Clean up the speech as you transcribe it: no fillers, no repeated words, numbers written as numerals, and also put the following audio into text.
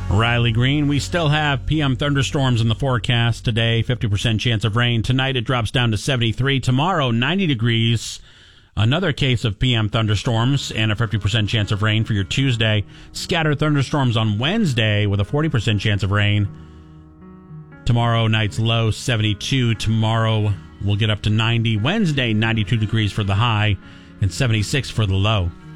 Riley Green. We still have PM thunderstorms in the forecast today, 50% chance of rain. Tonight it drops down to 73. Tomorrow, 90 degrees. Another case of PM thunderstorms and a 50% chance of rain for your Tuesday. Scattered thunderstorms on Wednesday with a 40% chance of rain. Tomorrow night's low, 72. Tomorrow we'll get up to 90. Wednesday, 92 degrees for the high and 76 for the low.